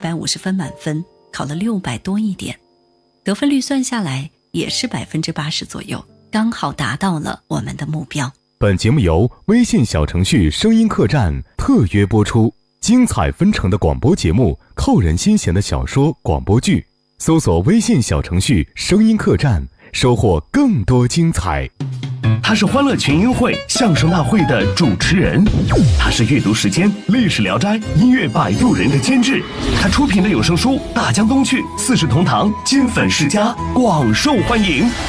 150分满分，考了600多一点，得分率算下来也是80%左右，刚好达到了我们的目标。 本节目由微信小程序声音客栈特约播出，精彩纷呈的广播节目，扣人心弦的小说广播剧，搜索微信小程序声音客栈，收获更多精彩。 他是欢乐群英会相声大会的主持人，他是阅读时间历史聊斋音乐摆渡人的监制，他出品的有声书大江东去、四世同堂、金粉世家广受欢迎。